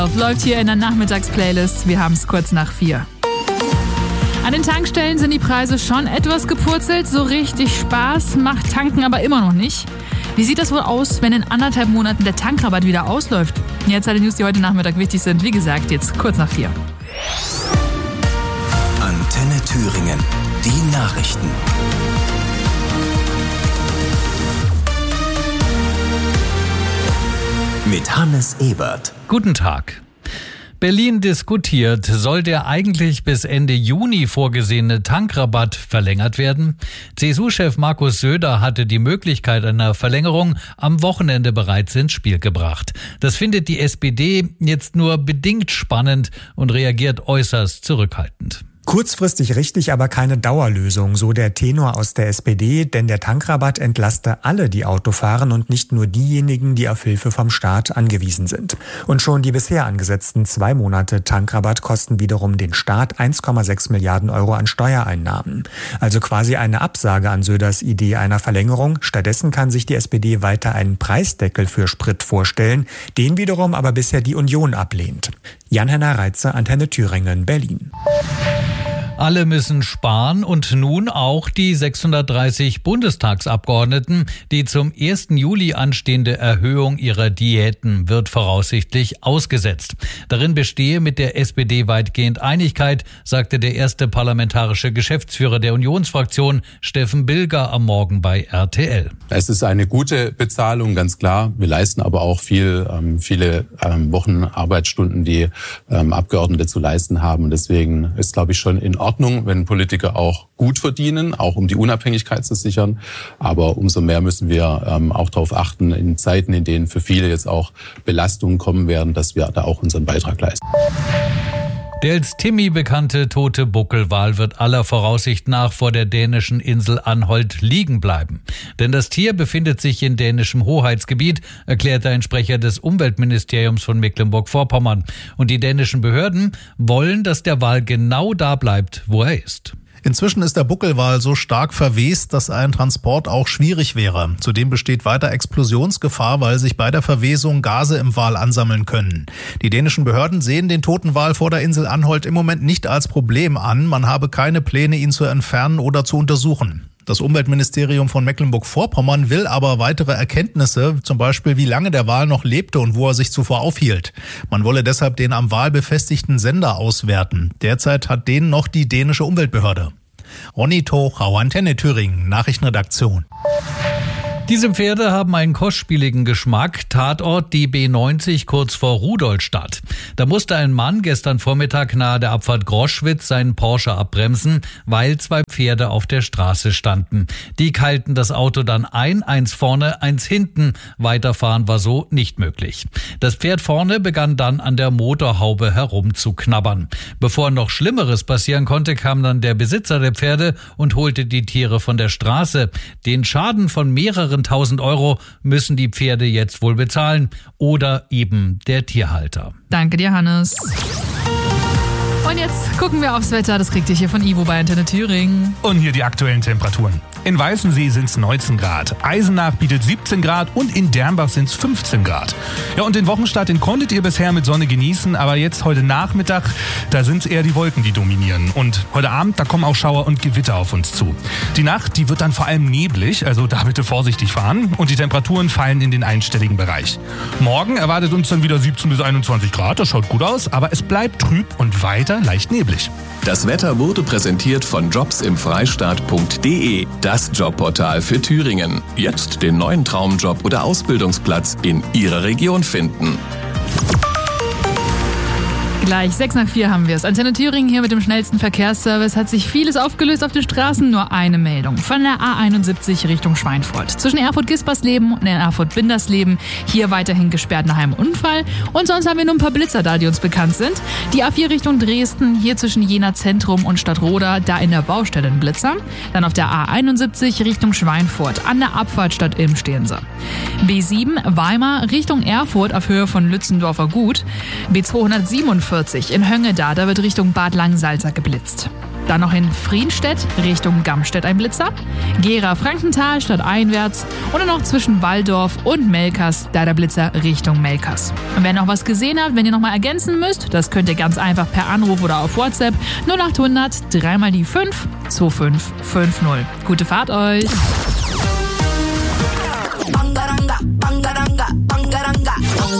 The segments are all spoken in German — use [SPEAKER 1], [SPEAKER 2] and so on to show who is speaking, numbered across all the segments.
[SPEAKER 1] Läuft hier in der Nachmittagsplaylist. Wir haben es kurz nach 4. An den Tankstellen sind die Preise schon etwas gepurzelt. So richtig Spaß macht Tanken aber immer noch nicht. Wie sieht das wohl aus, wenn in 1,5 Monaten der Tankrabatt wieder ausläuft? Jetzt alle News, die heute Nachmittag wichtig sind. Wie gesagt, jetzt kurz nach 4.
[SPEAKER 2] Antenne Thüringen. Die Nachrichten. Mit Hannes Ebert.
[SPEAKER 3] Guten Tag. Berlin diskutiert, soll der eigentlich bis Ende Juni vorgesehene Tankrabatt verlängert werden? CSU-Chef Markus Söder hatte die Möglichkeit einer Verlängerung am Wochenende bereits ins Spiel gebracht. Das findet die SPD jetzt nur bedingt spannend und reagiert äußerst zurückhaltend.
[SPEAKER 4] Kurzfristig richtig, aber keine Dauerlösung, so der Tenor aus der SPD, denn der Tankrabatt entlaste alle, die Auto fahren und nicht nur diejenigen, die auf Hilfe vom Staat angewiesen sind. Und schon die bisher angesetzten 2 Monate Tankrabatt kosten wiederum den Staat 1,6 Milliarden Euro an Steuereinnahmen. Also quasi eine Absage an Söders Idee einer Verlängerung. Stattdessen kann sich die SPD weiter einen Preisdeckel für Sprit vorstellen, den wiederum aber bisher die Union ablehnt. Jan-Henner Reitze, Antenne Thüringen, Berlin.
[SPEAKER 3] Alle müssen sparen und nun auch die 630 Bundestagsabgeordneten. Die zum 1. Juli anstehende Erhöhung ihrer Diäten wird voraussichtlich ausgesetzt. Darin bestehe mit der SPD weitgehend Einigkeit, sagte der erste parlamentarische Geschäftsführer der Unionsfraktion, Steffen Bilger, am Morgen bei RTL.
[SPEAKER 5] Es ist eine gute Bezahlung, ganz klar. Wir leisten aber auch viele Wochen Arbeitsstunden, die Abgeordnete zu leisten haben. Und deswegen ist, glaube ich, schon in Ordnung, wenn Politiker auch gut verdienen, auch um die Unabhängigkeit zu sichern. Aber umso mehr müssen wir auch darauf achten, in Zeiten, in denen für viele jetzt auch Belastungen kommen werden, dass wir da auch unseren Beitrag leisten.
[SPEAKER 3] Der als Timmy bekannte tote Buckelwal wird aller Voraussicht nach vor der dänischen Insel Anholt liegen bleiben. Denn das Tier befindet sich in dänischem Hoheitsgebiet, erklärte ein Sprecher des Umweltministeriums von Mecklenburg-Vorpommern. Und die dänischen Behörden wollen, dass der Wal genau da bleibt, wo er ist.
[SPEAKER 6] Inzwischen ist der Buckelwal so stark verwest, dass ein Transport auch schwierig wäre. Zudem besteht weiter Explosionsgefahr, weil sich bei der Verwesung Gase im Wal ansammeln können. Die dänischen Behörden sehen den toten Wal vor der Insel Anholt im Moment nicht als Problem an. Man habe keine Pläne, ihn zu entfernen oder zu untersuchen. Das Umweltministerium von Mecklenburg-Vorpommern will aber weitere Erkenntnisse, zum Beispiel wie lange der Wal noch lebte und wo er sich zuvor aufhielt. Man wolle deshalb den am Wal befestigten Sender auswerten. Derzeit hat den noch die dänische Umweltbehörde. Ronny Tochau, Antenne Thüringen, Nachrichtenredaktion.
[SPEAKER 3] Diese Pferde haben einen kostspieligen Geschmack. Tatort die B90 kurz vor Rudolstadt. Da musste ein Mann gestern Vormittag nahe der Abfahrt Groschwitz seinen Porsche abbremsen, weil 2 Pferde auf der Straße standen. Die keilten das Auto dann ein, eins vorne, eins hinten. Weiterfahren war so nicht möglich. Das Pferd vorne begann dann an der Motorhaube herumzuknabbern. Bevor noch Schlimmeres passieren konnte, kam dann der Besitzer der Pferde und holte die Tiere von der Straße. Den Schaden von mehreren 1000 Euro müssen die Pferde jetzt wohl bezahlen oder eben der Tierhalter.
[SPEAKER 1] Danke dir, Hannes. Und jetzt gucken wir aufs Wetter. Das kriegt ihr hier von Ivo bei Antenne Thüringen.
[SPEAKER 7] Und hier die aktuellen Temperaturen. In Weißensee sind es 19 Grad, Eisenach bietet 17 Grad und in Dernbach sind es 15 Grad. Ja, und den Wochenstart, den konntet ihr bisher mit Sonne genießen, aber jetzt heute Nachmittag, da sind es eher die Wolken, die dominieren. Und heute Abend, da kommen auch Schauer und Gewitter auf uns zu. Die Nacht, die wird dann vor allem neblig, also da bitte vorsichtig fahren und die Temperaturen fallen in den einstelligen Bereich. Morgen erwartet uns dann wieder 17 bis 21 Grad, das schaut gut aus, aber es bleibt trüb und weiter leicht neblig.
[SPEAKER 2] Das Wetter wurde präsentiert von jobsimfreistaat.de, das Jobportal für Thüringen. Jetzt den neuen Traumjob oder Ausbildungsplatz in Ihrer Region finden.
[SPEAKER 1] Gleich 6 nach 4 haben wir es. Antenne Thüringen hier mit dem schnellsten Verkehrsservice. Hat sich vieles aufgelöst auf den Straßen. Nur eine Meldung. Von der A71 Richtung Schweinfurt. Zwischen Erfurt-Gispersleben und Erfurt-Bindersleben. Hier weiterhin gesperrt nach einem Unfall. Und sonst haben wir nur ein paar Blitzer da, die uns bekannt sind. Die A4 Richtung Dresden. Hier zwischen Jena Zentrum und Stadtroda. Da in der Baustelle ein Blitzer. Dann auf der A71 Richtung Schweinfurt. An der Abfahrt Stadt Ilm stehen sie. B7 Weimar Richtung Erfurt auf Höhe von Lützendorfer Gut. B247 in Höngeda, da wird Richtung Bad Langensalza geblitzt. Dann noch in Frienstedt Richtung Gamstedt ein Blitzer. Gera-Frankenthal stadteinwärts. Und dann noch zwischen Walldorf und Melkers, da der Blitzer Richtung Melkers. Und wer noch was gesehen hat, wenn ihr nochmal ergänzen müsst, das könnt ihr ganz einfach per Anruf oder auf WhatsApp 0800 3 mal die 5 2550. Gute Fahrt euch!
[SPEAKER 8] Bangaranga, Bangaranga, Bangaranga.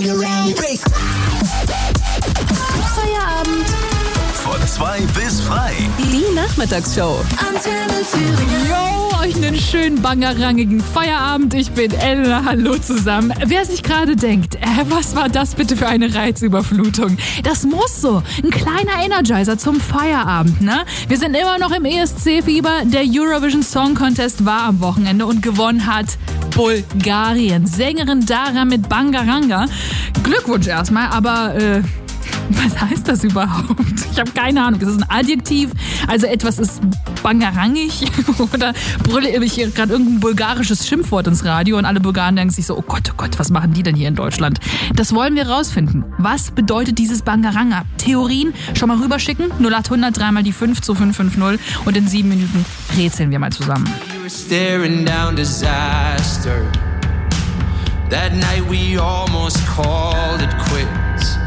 [SPEAKER 8] Feierabend.
[SPEAKER 9] Von 2 bis frei.
[SPEAKER 8] Die Nachmittagsshow. Antenne Thüringen.
[SPEAKER 1] Yo, euch einen schönen bangerangigen Feierabend. Ich bin Elena. Hallo zusammen. Wer sich gerade denkt, was war das bitte für eine Reizüberflutung? Das muss so. Ein kleiner Energizer zum Feierabend, ne? Wir sind immer noch im ESC-Fieber. Der Eurovision Song Contest war am Wochenende und gewonnen hat Bulgarien. Sängerin Dara mit Bangaranga. Glückwunsch erstmal, aber was heißt das überhaupt? Ich habe keine Ahnung. Ist es ein Adjektiv? Also etwas ist bangarangig? Oder brülle ich hier gerade irgendein bulgarisches Schimpfwort ins Radio und alle Bulgaren denken sich so, oh Gott, was machen die denn hier in Deutschland? Das wollen wir rausfinden. Was bedeutet dieses Bangaranga? Theorien schon mal rüberschicken. 0800 3 mal die 5 zu 550 und in 7 Minuten rätseln wir mal zusammen.
[SPEAKER 10] Staring down disaster. That night we almost called it quits.